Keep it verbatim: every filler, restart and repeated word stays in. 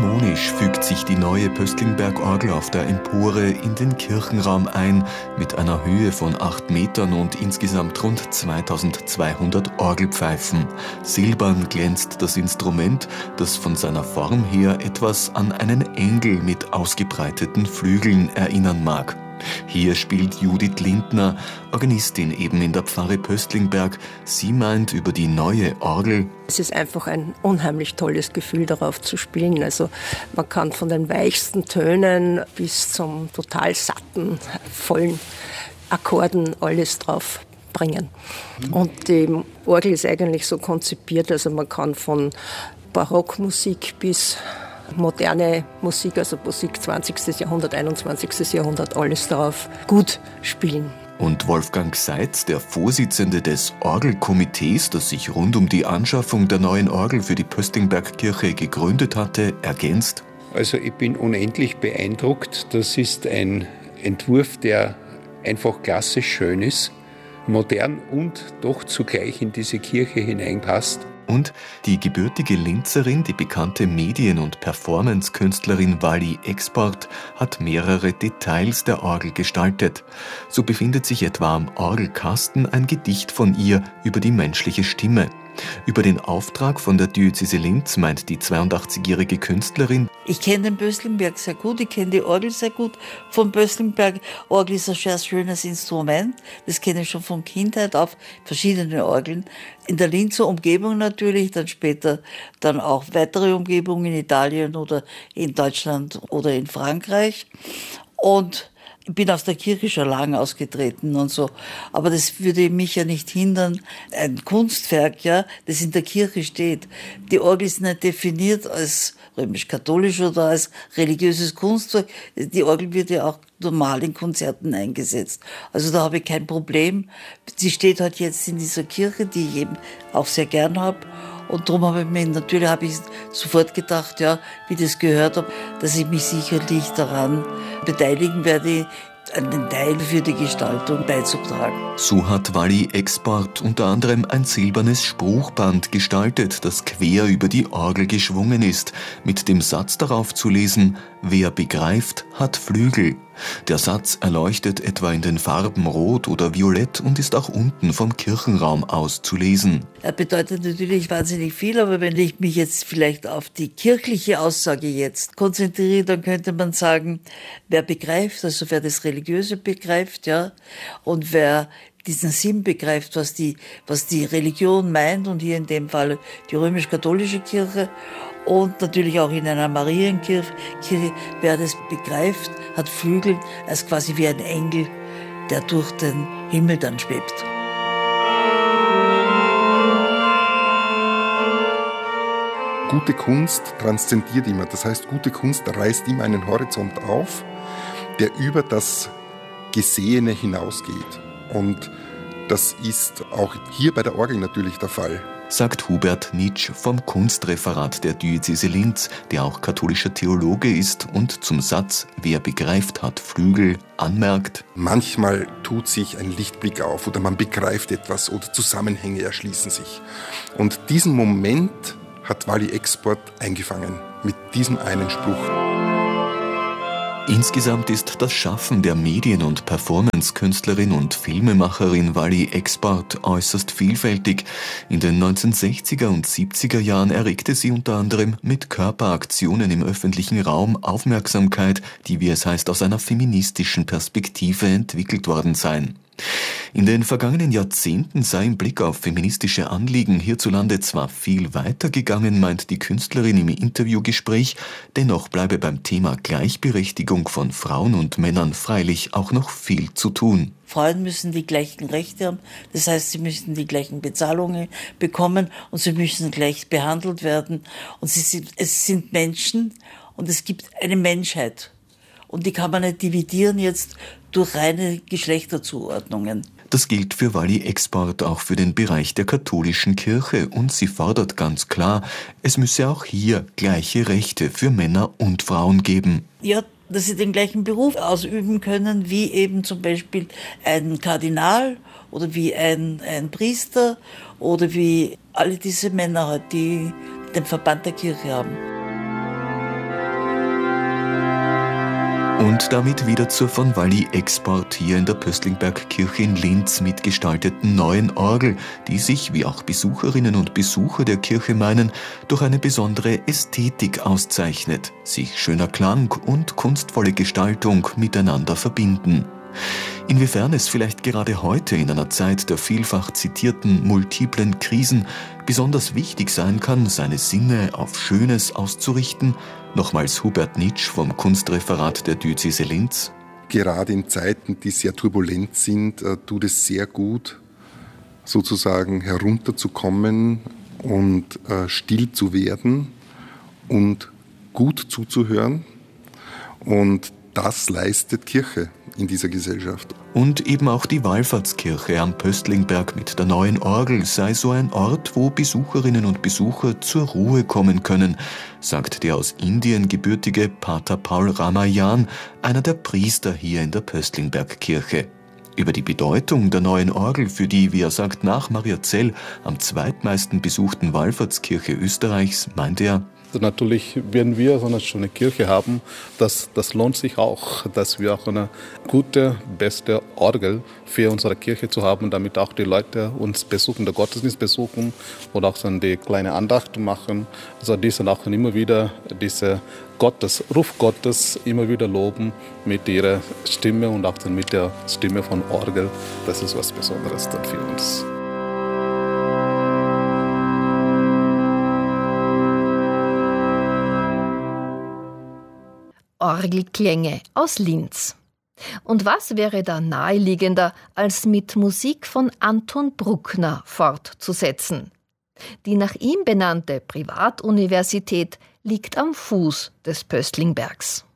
Harmonisch fügt sich die neue Pöstlingberg-Orgel auf der Empore in den Kirchenraum ein, mit einer Höhe von acht Metern und insgesamt rund zweitausendzweihundert Orgelpfeifen. Silbern glänzt das Instrument, das von seiner Form her etwas an einen Engel mit ausgebreiteten Flügeln erinnern mag. Hier spielt Judith Lindner, Organistin eben in der Pfarre Pöstlingberg. Sie meint über die neue Orgel: Es ist einfach ein unheimlich tolles Gefühl, darauf zu spielen. Also man kann von den weichsten Tönen bis zum total satten, vollen Akkorden alles drauf bringen. Und die Orgel ist eigentlich so konzipiert, also man kann von Barockmusik bis moderne Musik, also Musik zwanzigsten. Jahrhundert, einundzwanzigsten. Jahrhundert, alles darauf gut spielen. Und Wolfgang Seitz, der Vorsitzende des Orgelkomitees, das sich rund um die Anschaffung der neuen Orgel für die Pöstlingbergkirche gegründet hatte, ergänzt: Also ich bin unendlich beeindruckt. Das ist ein Entwurf, der einfach klassisch schön ist, modern und doch zugleich in diese Kirche hineinpasst. Und die gebürtige Linzerin, die bekannte Medien- und Performance-Künstlerin Wally Export, hat mehrere Details der Orgel gestaltet. So befindet sich etwa am Orgelkasten ein Gedicht von ihr über die menschliche Stimme. Über den Auftrag von der Diözese Linz meint die zweiundachtzigjährige Künstlerin: Ich kenne den Pöstlingberg sehr gut, ich kenne die Orgel sehr gut vom Pöstlingberg. Orgel ist ein sehr schönes Instrument, das kenne ich schon von Kindheit auf, verschiedene Orgeln. In der Linzer Umgebung natürlich, dann später dann auch weitere Umgebungen in Italien oder in Deutschland oder in Frankreich. Und ich bin aus der Kirche schon lange ausgetreten und so. Aber das würde mich ja nicht hindern. Ein Kunstwerk, ja, das in der Kirche steht. Die Orgel ist nicht definiert als römisch-katholisch oder als religiöses Kunstwerk. Die Orgel wird ja auch normal in Konzerten eingesetzt. Also da habe ich kein Problem. Sie steht halt jetzt in dieser Kirche, die ich eben auch sehr gern habe. Und darum habe ich mir, natürlich habe ich sofort gedacht, ja, wie ich das gehört habe, dass ich mich sicherlich daran beteiligen werde, einen Teil für die Gestaltung beizutragen. So hat Wally Export unter anderem ein silbernes Spruchband gestaltet, das quer über die Orgel geschwungen ist, mit dem Satz darauf zu lesen: Wer begreift, hat Flügel. Der Satz erleuchtet etwa in den Farben Rot oder Violett und ist auch unten vom Kirchenraum aus zu lesen. Er bedeutet natürlich wahnsinnig viel, aber wenn ich mich jetzt vielleicht auf die kirchliche Aussage jetzt konzentriere, dann könnte man sagen, wer begreift, also wer das Religiöse begreift, ja, und wer diesen Sinn begreift, was die, was die Religion meint, und hier in dem Fall die römisch-katholische Kirche, und natürlich auch in einer Marienkirche, wer das begreift, hat Flügel, als quasi wie ein Engel, der durch den Himmel dann schwebt. Gute Kunst transzendiert immer, das heißt, gute Kunst reißt immer einen Horizont auf, der über das Gesehene hinausgeht. Und das ist auch hier bei der Orgel natürlich der Fall. Sagt Hubert Nitsch vom Kunstreferat der Diözese Linz, der auch katholischer Theologe ist und zum Satz "Wer begreift, hat Flügel" anmerkt: Manchmal tut sich ein Lichtblick auf oder man begreift etwas oder Zusammenhänge erschließen sich. Und diesen Moment hat Wally Export eingefangen mit diesem einen Spruch. Insgesamt ist das Schaffen der Medien- und Performance-Künstlerin und Filmemacherin Wally Export äußerst vielfältig. In den neunzehnhundertsechziger und siebziger Jahren erregte sie unter anderem mit Körperaktionen im öffentlichen Raum Aufmerksamkeit, die, wie es heißt, aus einer feministischen Perspektive entwickelt worden seien. In den vergangenen Jahrzehnten sei im Blick auf feministische Anliegen hierzulande zwar viel weitergegangen, meint die Künstlerin im Interviewgespräch, dennoch bleibe beim Thema Gleichberechtigung von Frauen und Männern freilich auch noch viel zu tun. Frauen müssen die gleichen Rechte haben, das heißt, sie müssen die gleichen Bezahlungen bekommen und sie müssen gleich behandelt werden. Und sie sind, es sind Menschen und es gibt eine Menschheit. Und die kann man nicht dividieren jetzt durch reine Geschlechterzuordnungen. Das gilt für Wally Export auch für den Bereich der katholischen Kirche und sie fordert ganz klar, es müsse auch hier gleiche Rechte für Männer und Frauen geben. Ja, dass sie den gleichen Beruf ausüben können, wie eben zum Beispiel ein Kardinal oder wie ein, ein Priester oder wie alle diese Männer, die den Verband der Kirche haben. Und damit wieder zur von Walli Export hier in der Pöstlingbergkirche in Linz mitgestalteten neuen Orgel, die sich, wie auch Besucherinnen und Besucher der Kirche meinen, durch eine besondere Ästhetik auszeichnet, sich schöner Klang und kunstvolle Gestaltung miteinander verbinden. Inwiefern es vielleicht gerade heute in einer Zeit der vielfach zitierten multiplen Krisen besonders wichtig sein kann, seine Sinne auf Schönes auszurichten, nochmals Hubert Nitsch vom Kunstreferat der Diözese Linz. Gerade in Zeiten, die sehr turbulent sind, tut es sehr gut, sozusagen herunterzukommen und still zu werden und gut zuzuhören. Und das leistet Kirche in dieser Gesellschaft. Und eben auch die Wallfahrtskirche am Pöstlingberg mit der neuen Orgel sei so ein Ort, wo Besucherinnen und Besucher zur Ruhe kommen können, sagt der aus Indien gebürtige Pater Paul Ramayan, einer der Priester hier in der Pöstlingbergkirche. Über die Bedeutung der neuen Orgel für die, wie er sagt, nach Mariazell am zweitmeisten besuchten Wallfahrtskirche Österreichs, meint er: Natürlich, wenn wir so eine schöne Kirche haben, das, das lohnt sich auch, dass wir auch eine gute, beste Orgel für unsere Kirche zu haben, damit auch die Leute uns besuchen, den Gottesdienst besuchen oder auch dann die kleine Andacht machen. Also die sind auch immer wieder diese Gottes, Ruf Gottes immer wieder loben mit ihrer Stimme und auch dann mit der Stimme von Orgel. Das ist was Besonderes dann für uns. Orgelklänge aus Linz. Und was wäre da naheliegender, als mit Musik von Anton Bruckner fortzusetzen? Die nach ihm benannte Privatuniversität liegt am Fuß des Pöstlingbergs.